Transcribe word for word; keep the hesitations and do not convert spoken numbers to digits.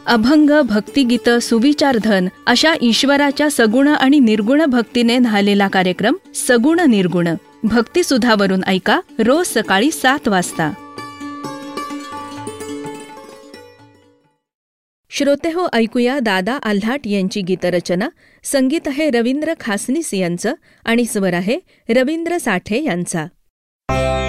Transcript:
अभंग, भक्तिगीत, सुविचारधन अशा ईश्वराच्या सगुण आणि निर्गुण भक्तीने न्हालेला कार्यक्रम सगुण निर्गुण भक्तिसुधावरून ऐका रोज सकाळी सात वाजता. श्रोतेहो, ऐकूया दादा आल्हाट यांची गीतरचना. संगीत आहे रवींद्र खासनीस यांचं आणि स्वर आहे रवींद्र साठे यांचा.